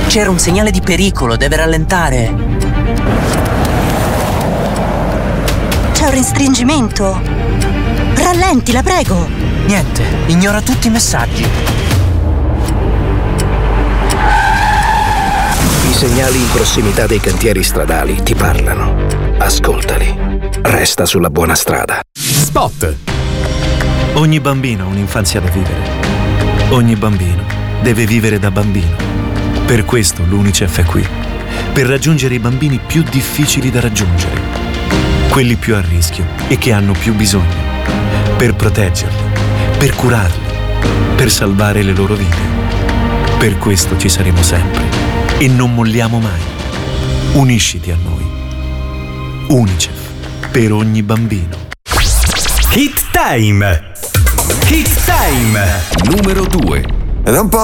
C'era un segnale di pericolo, deve rallentare. C'è un restringimento. Rallenti, la prego. Niente, ignora tutti i messaggi. I segnali in prossimità dei cantieri stradali ti parlano. Ascoltali. Resta sulla buona strada. Spot! Ogni bambino ha un'infanzia da vivere. Ogni bambino deve vivere da bambino. Per questo l'UNICEF è qui. Per raggiungere i bambini più difficili da raggiungere. Quelli più a rischio e che hanno più bisogno. Per proteggerli. Per curarli. Per salvare le loro vite. Per questo ci saremo sempre. E non molliamo mai. Unisciti a noi. UNICEF. Per ogni bambino. Hit Time! Hit Time! Numero 2. Ed è un po'